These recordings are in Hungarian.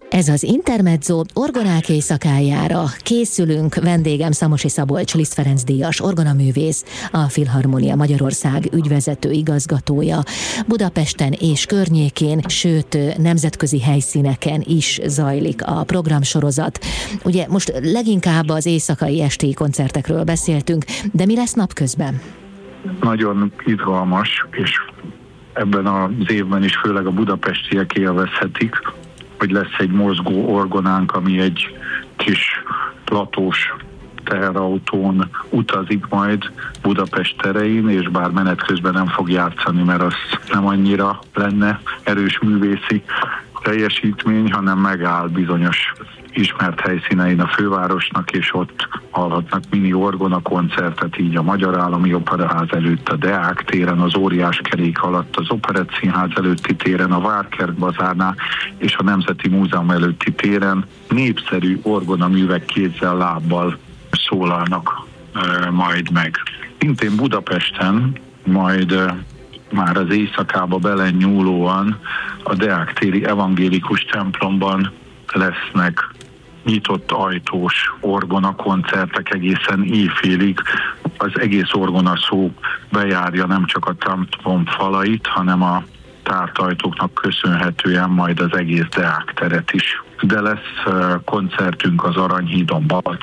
Ez az Intermezzo orgonák éjszakájára készülünk. Vendégem Szamosi Szabolcs Liszt Ferenc díjas orgonaművész, a Filharmonia Magyarország ügyvezető igazgatója. Budapesten és környékén, sőt nemzetközi helyszíneken is zajlik a programsorozat. Ugye most leginkább az éjszakai esti koncertekről beszéltünk, de mi lesz napközben? Nagyon izgalmas, és ebben az évben is főleg a budapestiek élvezhetik, hogy lesz egy mozgó orgonánk, ami egy kis platós teherautón utazik majd Budapest terein, és bár menet közben nem fog játszani, mert az nem annyira lenne erős művészi teljesítmény, hanem megáll bizonyos ismert helyszínein a fővárosnak, és ott hallhatnak mini orgona koncertet, így a Magyar Állami Operaház előtt, a Deák téren, az Óriás Kerék alatt, az Operett Színház előtti téren, a Várkert bazárnál és a Nemzeti Múzeum előtti téren népszerű orgonaművek kézzel, lábbal szólalnak majd meg. Szintén Budapesten majd már az éjszakába belenyúlóan a Deák téri evangélikus templomban lesznek nyitott ajtós orgona koncertek egészen éjfélig. Az egész orgona szó bejárja nem csak a templom falait, hanem a tárt ajtóknak köszönhetően majd az egész Deák teret is. De lesz koncertünk az Aranyhídon,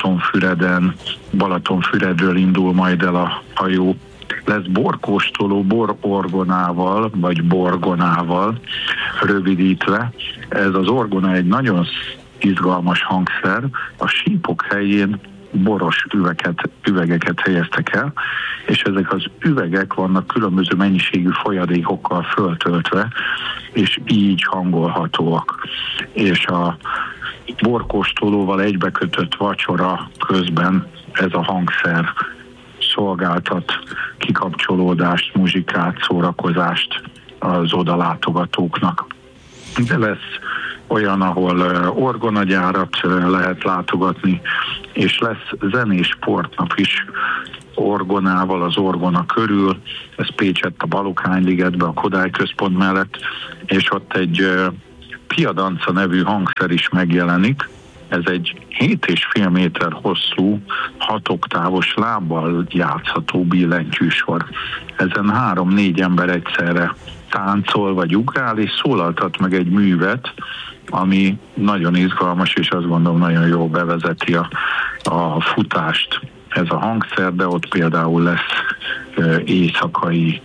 Balatonfüredről indul majd el a hajó. Lesz borkóstoló bororgonával, vagy borgonával rövidítve. Ez az orgona egy nagyon izgalmas hangszer. A sípok helyén boros üvegeket helyeztek el, és ezek az üvegek vannak különböző mennyiségű folyadékokkal föltöltve, és így hangolhatóak. És a borkóstolóval egybekötött vacsora közben ez a hangszer szolgáltat kikapcsolódást, muzsikát, szórakozást az odalátogatóknak. De lesz olyan, ahol orgonagyárat lehet látogatni, és lesz zenés sportnap is orgonával az orgona körül. Ez Pécsett a Balokányi-ligetben, a Kodály központ mellett, és ott egy piadanca nevű hangszer is megjelenik. Ez egy 7,5 méter hosszú, 6 oktávos lábbal játszható billentyűsor. Ezen 3-4 ember egyszerre táncol vagy ugrál, és szólaltat meg egy művet, ami nagyon izgalmas, és azt gondolom nagyon jól bevezeti a futást ez a hangszer, de ott például lesz éjszakai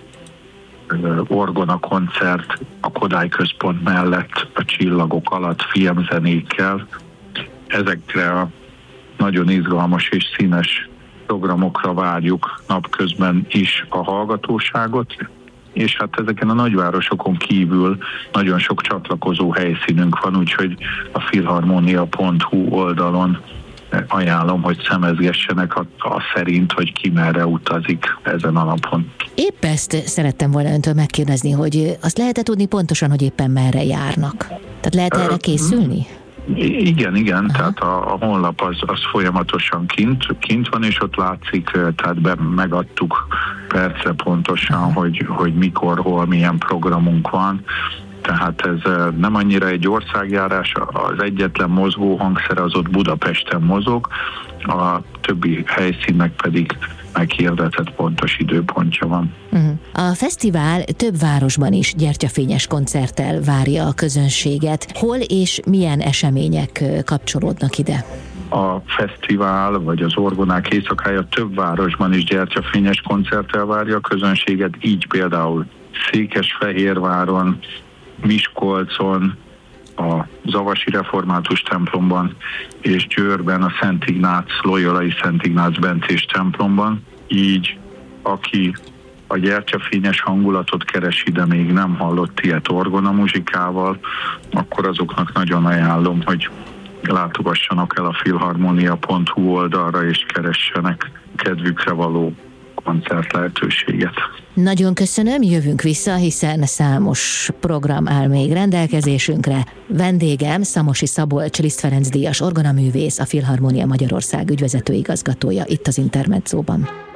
orgona koncert a Kodály központ mellett, a csillagok alatt filmzenékkel. Ezekre a nagyon izgalmas és színes programokra várjuk napközben is a hallgatóságot, és hát ezeken a nagyvárosokon kívül nagyon sok csatlakozó helyszínünk van, úgyhogy a filharmonia.hu oldalon ajánlom, hogy szemezgessenek a szerint, hogy ki merre utazik ezen a napon. Épp ezt szerettem volna öntől megkérdezni, hogy azt lehet-e tudni pontosan, hogy éppen merre járnak? Tehát lehet erre készülni? Igen, tehát a honlap az folyamatosan kint van, és ott látszik, tehát megadtuk percre pontosan, hogy mikor, hol, milyen programunk van. Tehát ez nem annyira egy országjárás, az egyetlen mozgó hangszer az ott Budapesten mozog, a többi helyszínnek pedig meghirdetett pontos időpontja van. A fesztivál több városban is gyertyafényes koncerttel várja a közönséget. Hol és milyen események kapcsolódnak ide? A fesztivál, vagy az orgonák éjszakája több városban is gyertyafényes koncerttel várja a közönséget, így például Székesfehérváron, Miskolcon, a Zavasi Református templomban, és Győrben a Loyolai Szent Ignác bencés templomban. Így, aki a gyertyafényes hangulatot keresi, de még nem hallott ilyet orgona muzsikával, akkor azoknak nagyon ajánlom, hogy látogassanak el a filharmonia.hu oldalra, és keressenek kedvükre való koncert lehetőséget. Nagyon köszönöm, jövünk vissza, hiszen számos program áll még rendelkezésünkre. Vendégem Szamosi Szabolcs Liszt Ferenc díjas orgonaművész, a Filharmonia Magyarország ügyvezető igazgatója itt az Intermezzóban.